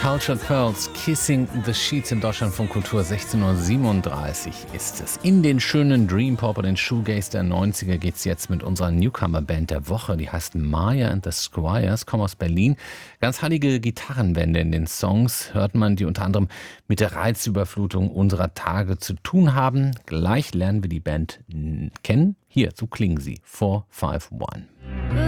Culture Pearls, Kissing the Sheets im Deutschlandfunk Kultur, 16:37 Uhr ist es. In den schönen Dream Pop und den Shoegaze der 90er geht's jetzt mit unserer Newcomer-Band der Woche. Die heißt Maya and the Squires, kommen aus Berlin. Ganz heilige Gitarrenwände in den Songs hört man, die unter anderem mit der Reizüberflutung unserer Tage zu tun haben. Gleich lernen wir die Band kennen. Hier, so klingen sie. 451.